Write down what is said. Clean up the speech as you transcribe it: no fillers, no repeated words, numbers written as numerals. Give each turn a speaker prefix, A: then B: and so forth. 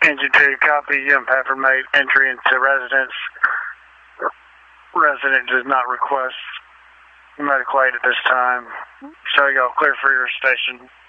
A: Engine 2, copy. Pepper made entry into residence. Resident does not request medical aid at this time. So you go, clear for your station.